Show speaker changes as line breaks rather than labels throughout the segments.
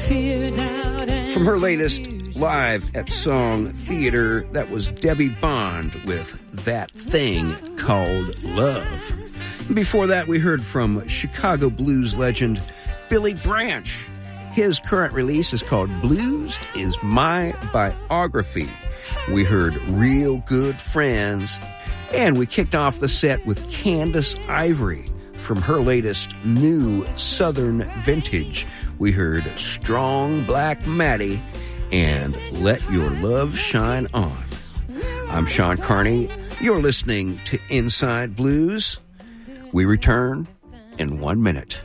fear, doubt, and
From her latest live at Song Theater, that was Debbie Bond with That Thing Called Love. Before that, we heard from Chicago blues legend Billy Branch. His current release is called Blues is My Biography. We heard Real Good Friends. And we kicked off the set with Candace Ivory. From her latest new Southern vintage, we heard Strong Black Maddie and Let Your Love Shine On. I'm Sean Carney. You're listening to Inside Blues. We return in 1 minute.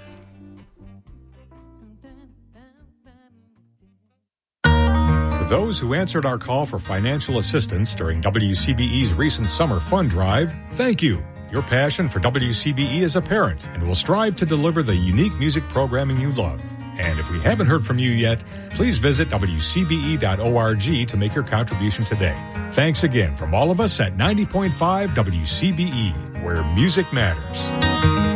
For those who answered our call for financial assistance during WCBE's recent summer fund drive, thank you. Your passion for WCBE is apparent and will strive to deliver the unique music programming you love. And if we haven't heard from you yet, please visit WCBE.org to make your contribution today. Thanks again from all of us at 90.5 WCBE, where music matters.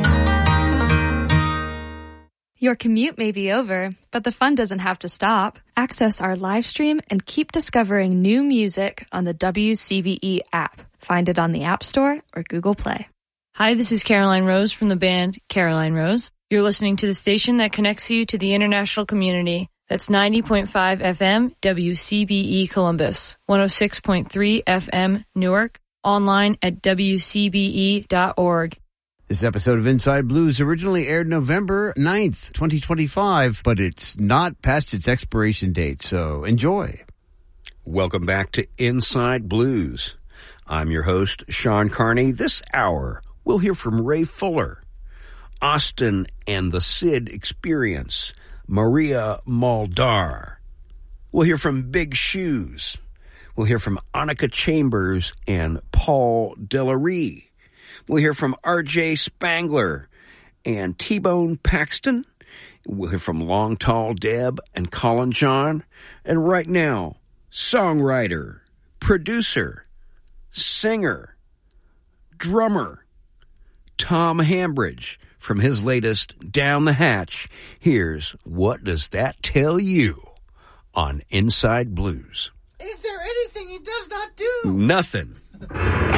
Your commute may be over, but the fun doesn't have to stop. Access our live stream and keep discovering new music on the WCBE app. Find it on the App Store or Google Play.
Hi, this is Caroline Rose from the band Caroline Rose. You're listening to the station that connects you to the international community. That's 90.5 FM WCBE Columbus, 106.3 FM Newark, online at WCBE.org.
This episode of Inside Blues originally aired November 9th, 2025, but it's not past its expiration date, so enjoy.
Welcome back to Inside Blues. I'm your host, Sean Carney. This hour, we'll hear from Ray Fuller, Austin and the Sid Experience, Maria Muldaur. We'll hear from Big Shoes. We'll hear from Annika Chambers and Paul Delarue. We'll hear from R.J. Spangler and T-Bone Paxton. We'll hear from Long Tall Deb and Colin John. And right now, songwriter, producer, singer, drummer, Tom Hambridge. From his latest Down the Hatch, here's What Does That Tell You on Inside Blues.
Is there anything he does not do?
Nothing.